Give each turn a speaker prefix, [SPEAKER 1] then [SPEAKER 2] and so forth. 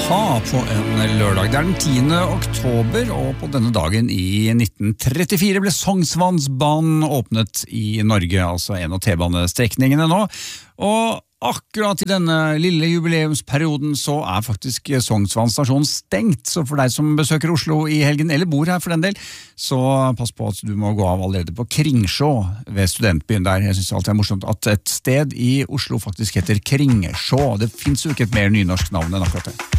[SPEAKER 1] a-ha på en lørdag. Det den 10. oktober, og på denne dagen i 1934 ble Sognsvannsbanen åpnet i Norge, altså en av T-banestrekningene nå. Og akkurat i denne lille jubileumsperioden så faktisk Sognsvann stasjon stengt, så for deg som besøker Oslo i helgen, eller bor her for den del, så pass på at du må gå av allerede på Kringsjå ved studentbyen der. Jeg synes alltid det morsomt at et sted i Oslo faktisk heter Kringsjå. Det finnes jo ikke et mer nynorsk navn enn akkurat det.